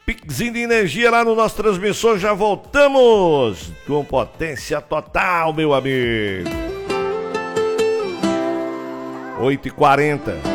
Piquezinho de energia lá no nosso transmissor, já voltamos com potência total, meu amigo. 8h40.